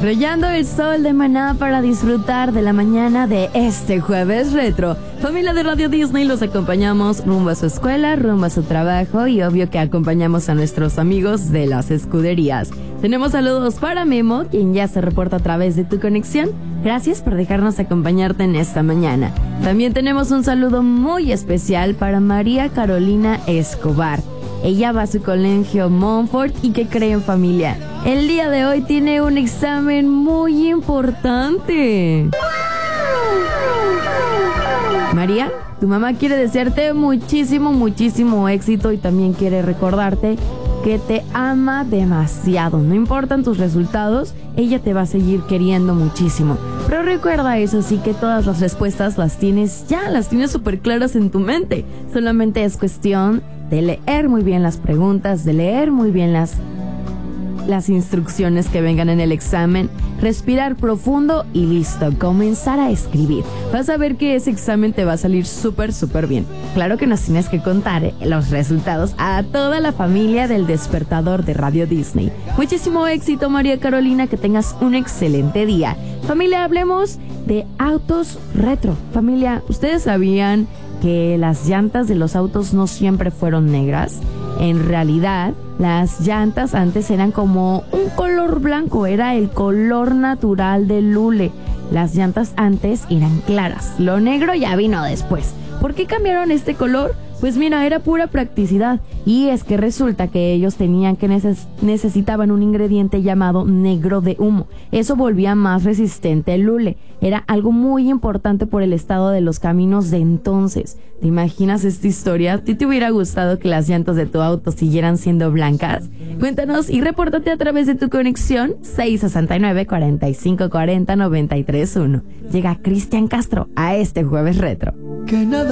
Brillando el sol de Maná para disfrutar de la mañana de este jueves retro. Familia de Radio Disney, los acompañamos rumbo a su escuela, rumbo a su trabajo y obvio que acompañamos a nuestros amigos de las escuderías. Tenemos saludos para Memo, quien ya se reporta a través de tu conexión. Gracias por dejarnos acompañarte en esta mañana. También tenemos un saludo muy especial para María Carolina Escobar. Ella va a su colegio Montfort y ¿qué creen, familia? El día de hoy tiene un examen muy importante. María, tu mamá quiere desearte muchísimo éxito y también quiere recordarte que te ama demasiado. No importan tus resultados, ella te va a seguir queriendo muchísimo. Pero recuerda eso sí, que todas las respuestas las tienes súper claras en tu mente. Solamente es cuestión de leer muy bien las preguntas, de leer muy bien las instrucciones que vengan en el examen, respirar profundo y listo, comenzar a escribir. Vas a ver que ese examen te va a salir súper bien. Claro que nos tienes que contar los resultados a toda la familia del Despertador de Radio Disney. Muchísimo éxito, María Carolina, que tengas un excelente día. Familia, hablemos de autos retro. Familia, ¿ustedes sabían que las llantas de los autos no siempre fueron negras? En realidad, las llantas antes eran como un color blanco, era el color natural del hule. Las llantas antes eran claras, lo negro ya vino después. ¿Por qué cambiaron este color? Pues mira, era pura practicidad. Y es que resulta que ellos necesitaban un ingrediente llamado negro de humo. Eso volvía más resistente el hule. Era algo muy importante por el estado de los caminos de entonces. ¿Te imaginas esta historia? ¿A ti te hubiera gustado que las llantas de tu auto siguieran siendo blancas? Cuéntanos y repórtate a través de tu conexión 669-4540-931. Llega Cristian Castro a este jueves retro. Que nada